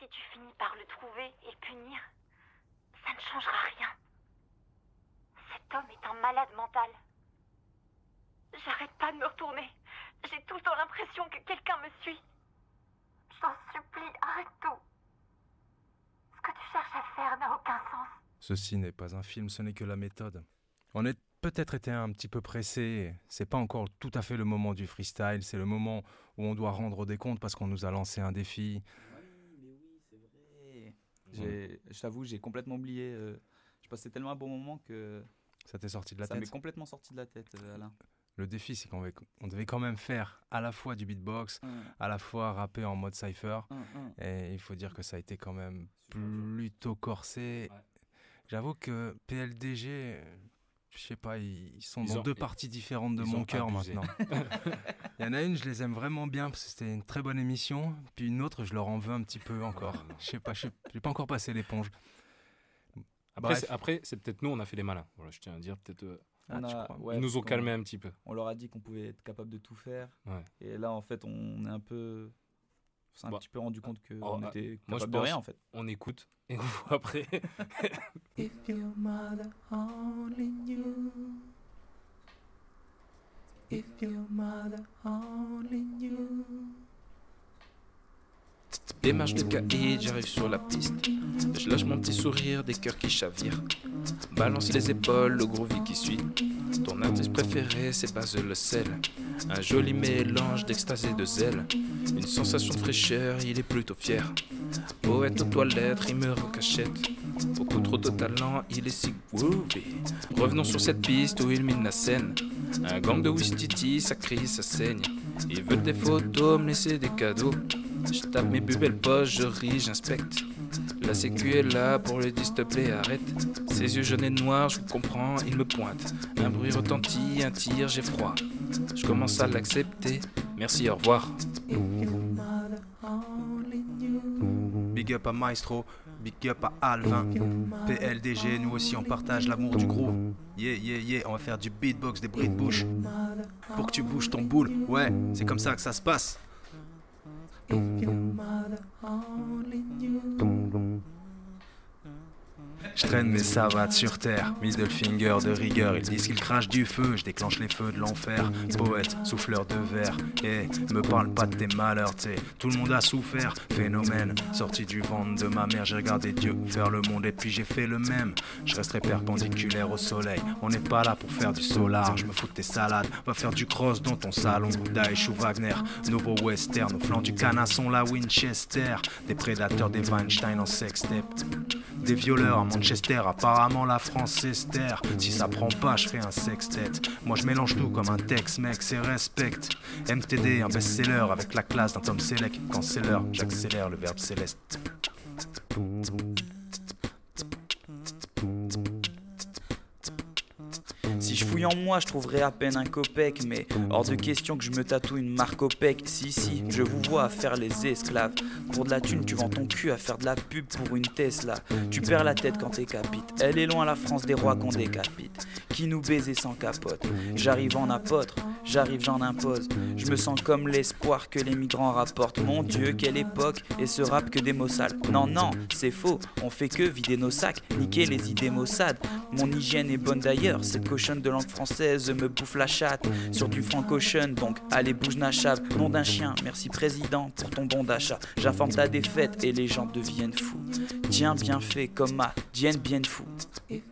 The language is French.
si tu finis par le trouver et le punir, ça ne changera rien. Cet homme est un malade mental. J'arrête pas de me retourner. J'ai tout le temps l'impression que quelqu'un me suit. Je t'en supplie, arrête tout. Ce que tu cherches à faire n'a aucun sens. Ceci n'est pas un film, ce n'est que la méthode. On a peut-être été un petit peu pressé. C'est pas encore tout à fait le moment du freestyle. C'est le moment où on doit rendre des comptes parce qu'on nous a lancé un défi. Oui, c'est vrai. Je t'avoue, j'ai complètement oublié. Je passais tellement un bon moment que Ça t'est sorti de la ça tête? m'est complètement sorti de la tête, Alain. Le défi, c'est qu'on devait quand même faire à la fois du beatbox, à la fois rapper en mode cypher. Et il faut dire que ça a été quand même plutôt corsé. Ouais. J'avoue que PLDG, je sais pas, ils sont dans deux parties différentes de ils mon ont cœur abusé. maintenant. Il y en a une, je les aime vraiment bien parce que c'était une très bonne émission. Puis une autre, je leur en veux un petit peu encore. Je sais pas, j'ai pas encore passé l'éponge. Après, c'est peut-être nous, on a fait les malins. Voilà, je tiens à dire, peut-être Tu crois? ils nous ont calmés un petit peu. On leur a dit qu'on pouvait être capable de tout faire. Ouais. Et là, en fait, on est un peu... On s'est un petit peu rendu compte qu'on était moi, je capable de pense rien, en fait. On écoute et on voit après. If your mother only knew. If your mother only knew. Démarche de caïd, j'arrive sur la piste. Je lâche mon petit sourire, des cœurs qui chavirent. Balance les épaules, le groovy qui suit. Ton artiste préféré, c'est pas le sel. Un joli mélange d'extase et de zèle. Une sensation de fraîcheur, il est plutôt fier. Poète aux toilettes, rimeur en cachette. Beaucoup trop de talent, il est si groovy. Revenons sur cette piste où il mine la scène. Un gang de Wistiti, ça crie, ça saigne. Ils veulent des photos, me laisser des cadeaux. Je tape mes plus belles poches, je ris, j'inspecte. La sécu est là pour le dire, s'il te plaît, arrête. Ses yeux jaunes et noirs, je vous comprends, il me pointe. Un bruit retentit, un tir, j'ai froid. Je commence à l'accepter. Merci, au revoir. If your mother only knew. Big up à Maestro, big up à Alvin, PLDG, nous aussi on partage l'amour du groove. Yeah, yeah, yeah, on va faire du beatbox, des bruits de bouche. Pour que tu bouges ton boule, ouais, c'est comme ça que ça se passe. If your mother only knew. Je traîne mes savates sur terre, middle finger de rigueur. Ils disent qu'ils crachent du feu, je déclenche les feux de l'enfer. Poète, souffleur de verre, me parle pas de tes malheurs, t'sais. Tout le monde a souffert, phénomène. Sorti du ventre de ma mère, j'ai regardé Dieu faire le monde et puis j'ai fait le même. Je resterai perpendiculaire au soleil, on n'est pas là pour faire du solar. Je me fous de tes salades, va faire du cross dans ton salon. Daesh ou Wagner, nouveau western. Au flanc du canasson, la Winchester. Des prédateurs, des Weinstein en sextape. Des violeurs à Manchester, apparemment la France Esther. Si ça prend pas, je ferai un sextet. Moi je mélange tout comme un Tex-Mex et respecte. MTD, un best-seller avec la classe d'un Tom Selleck. Canceller, j'accélère le verbe céleste. Si je fouille en moi, je trouverai à peine un copec. Mais hors de question que je me tatoue une marque au pec. Si, je vous vois à faire les esclaves. Pour de la thune, tu vends ton cul à faire de la pub pour une Tesla. Tu perds la tête quand t'es capite. Elle est loin la France des rois qu'on décapite. Qui nous baisait sans capote. J'arrive en apôtre, j'arrive j'en impose. Je me sens comme l'espoir que les migrants rapportent. Mon Dieu, quelle époque, et ce rap que des mots sales. Non, c'est faux, on fait que vider nos sacs, niquer les idées maussades. Mon hygiène est bonne d'ailleurs, cette cochonne de langue française me bouffe la chatte. Sur du francochon, donc allez bouge Nachab. Nom d'un chien, merci président pour ton bon d'achat. J'informe ta défaite et les gens deviennent fous. Tiens bien fait comme ma Dienne bien fou. If